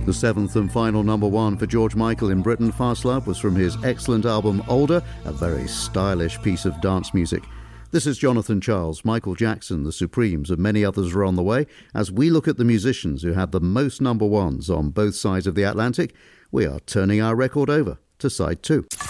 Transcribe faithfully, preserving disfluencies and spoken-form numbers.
The seventh and final number one for George Michael in Britain, Fast Love, was from his excellent album Older, a very stylish piece of dance music. This is Jonathan Charles, Michael Jackson, The Supremes, and many others are on the way. As we look at the musicians who had the most number ones on both sides of the Atlantic, we are turning our record over to side two.